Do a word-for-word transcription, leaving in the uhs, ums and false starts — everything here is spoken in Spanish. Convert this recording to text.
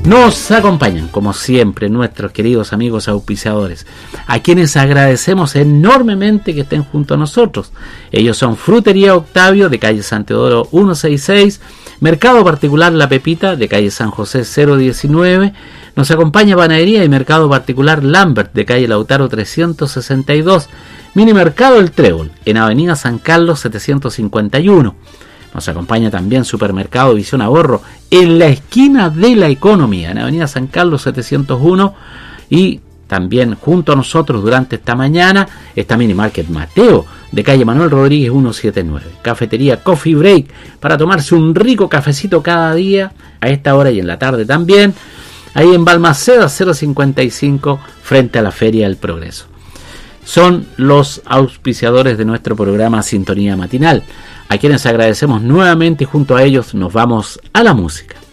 Nos acompañan, como siempre, nuestros queridos amigos auspiciadores, a quienes agradecemos enormemente que estén junto a nosotros. Ellos son Frutería Octavio, de calle San Teodoro ciento sesenta y seis, Mercado Particular La Pepita, de calle San José cero diecinueve, nos acompaña Panadería y Mercado Particular Lambert, de calle Lautaro trescientos sesenta y dos, Mini Mercado El Trébol, en avenida San Carlos setecientos cincuenta y uno. Nos acompaña también Supermercado Visión Ahorro, en la esquina de la Economía, en avenida San Carlos setecientos uno, y también junto a nosotros durante esta mañana está Mini Market Mateo, de calle Manuel Rodríguez ciento setenta y nueve. Cafetería Coffee Break, para tomarse un rico cafecito cada día, a esta hora y en la tarde también, ahí en Balmaceda cero cincuenta y cinco, frente a la Feria del Progreso. Son los auspiciadores de nuestro programa Sintonía Matinal, a quienes agradecemos nuevamente, y junto a ellos nos vamos a la música.